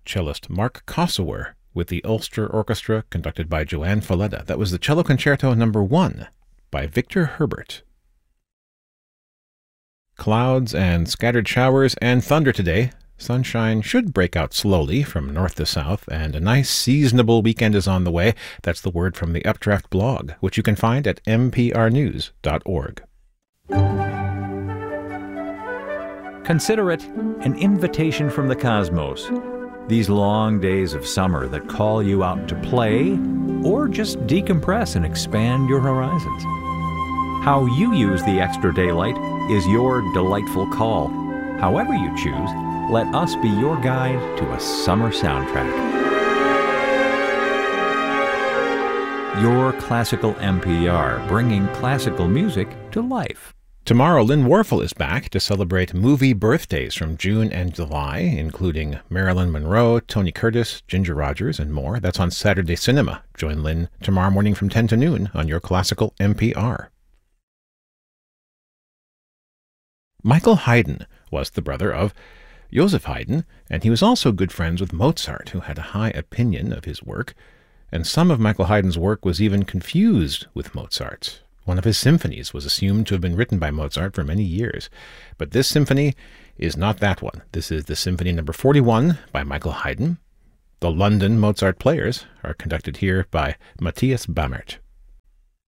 cellist Mark Kosower with the Ulster Orchestra conducted by Joanne Falletta. That was the Cello Concerto No. 1 by Victor Herbert. Clouds and scattered showers and thunder today. Sunshine should break out slowly from north to south, and a nice seasonable weekend is on the way. That's the word from the Updraft blog, which you can find at mprnews.org. Consider it an invitation from the cosmos. These long days of summer that call you out to play or just decompress and expand your horizons. How you use the extra daylight is your delightful call. However you choose, let us be your guide to a summer soundtrack. Your classical NPR, bringing classical music to life. Tomorrow, Lynn Warfel is back to celebrate movie birthdays from June and July, including Marilyn Monroe, Tony Curtis, Ginger Rogers, and more. That's on Saturday Cinema. Join Lynn tomorrow morning from 10 to noon on your classical NPR. Michael Haydn was the brother of Joseph Haydn, and he was also good friends with Mozart, who had a high opinion of his work, and some of Michael Haydn's work was even confused with Mozart's. One of his symphonies was assumed to have been written by Mozart for many years, but this symphony is not that one. This is the Symphony No. 41 by Michael Haydn. The London Mozart Players are conducted here by Matthias Bammert.